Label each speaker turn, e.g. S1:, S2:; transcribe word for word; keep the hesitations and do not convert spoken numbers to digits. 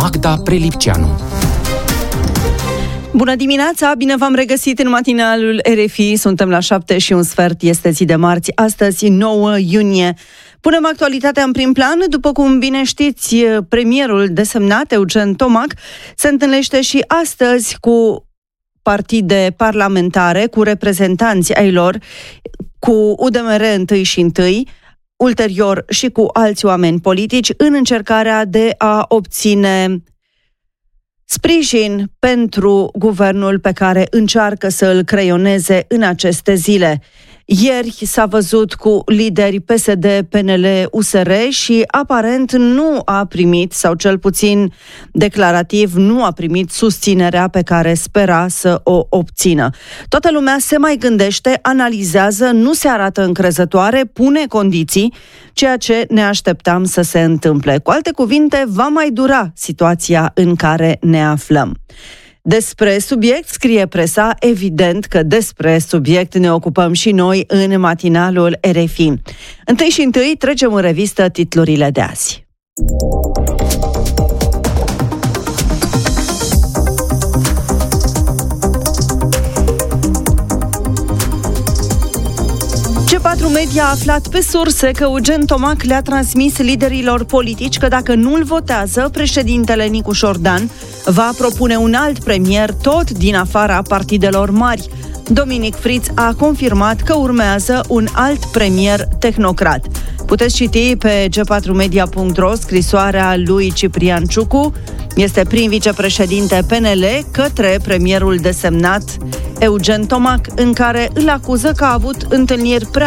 S1: Magda Prelipceanu.
S2: Bună dimineața, bine v-am regăsit în matinalul R F I. Suntem la șapte și un sfert, este zi de marți, astăzi nouă iunie. Punem actualitatea în prim plan. După cum bine știți, premierul desemnat, Eugen Tomac, se întâlnește și astăzi cu partide parlamentare, cu reprezentanți ai lor, cu U D M R întâi și întâi, ulterior și cu alți oameni politici, în încercarea de a obține sprijin pentru guvernul pe care încearcă să îl creioneze în aceste zile. Ieri s-a văzut cu lideri P S D, P N L, U S R și aparent nu a primit, sau cel puțin declarativ, nu a primit susținerea pe care spera să o obțină. Toată lumea se mai gândește, analizează, nu se arată încrezătoare, pune condiții, ceea ce ne așteptam să se întâmple. Cu alte cuvinte, va mai dura situația în care ne aflăm. Despre subiect scrie presa, evident că despre subiect ne ocupăm și noi în matinalul R F I. Întâi și întâi trecem în revistă titlurile de azi. G patru Media a aflat pe surse că Eugen Tomac le-a transmis liderilor politici că dacă nu-l votează, președintele Nicu Șordan va propune un alt premier tot din afara partidelor mari. Dominic Friț a confirmat că urmează un alt premier tehnocrat. Puteți citi pe g patru media punct ro scrisoarea lui Ciprian Ciucu, este prim vicepreședinte P N L, către premierul desemnat Eugen Tomac, în care îl acuză că a avut întâlniri prea